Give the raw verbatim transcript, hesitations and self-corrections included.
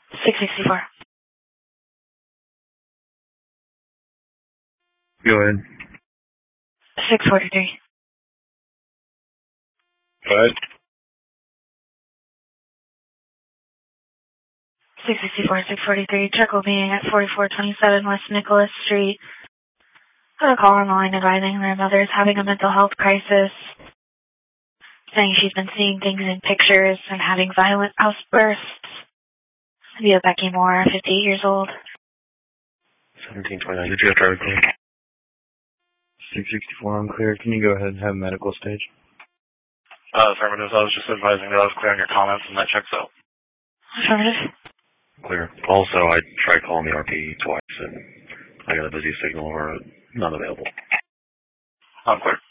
six sixty-four. Go ahead. six forty-three. Go ahead. six sixty-four, six forty-three. Check will be at forty-four twenty-seven West Nicholas Street. Got a call on the line advising their mother is having a mental health crisis, saying she's been seeing things in pictures and having violent outbursts. Via Becky Moore, fifty-eight years old. seventeen twenty-nine. Did you have driver clear? six sixty-four unclear. Can you go ahead and have medical stage? Uh, affirmative. I was just advising that I was clear on your comments, and that checks out. Affirmative. Clear. Also, I tried calling the R P twice, and I got a busy signal or not available. I'm clear.